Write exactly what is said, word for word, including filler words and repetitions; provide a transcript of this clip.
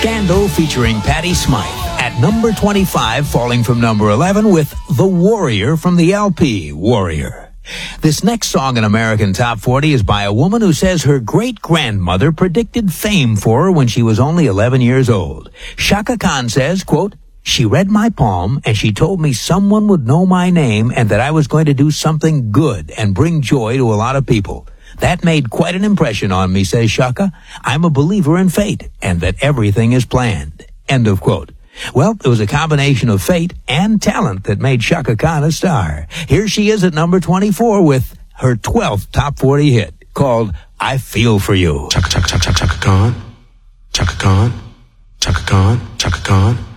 Scandal featuring Patti Smythe. At number twenty-five, falling from number eleven with The Warrior from the L P Warrior. This next song in American Top forty is by a woman who says her great-grandmother predicted fame for her when she was only eleven years old. Chaka Khan says, quote, "She read my palm and she told me someone would know my name and that I was going to do something good and bring joy to a lot of people. That made quite an impression on me," says Chaka. "I'm a believer in fate and that everything is planned." End of quote. Well, it was a combination of fate and talent that made Chaka Khan a star. Here she is at number twenty-four with her twelfth top forty hit called I Feel For You. Chaka, Chaka, Chaka, Chaka Khan. Chaka Khan. Chaka Khan. Chaka Khan.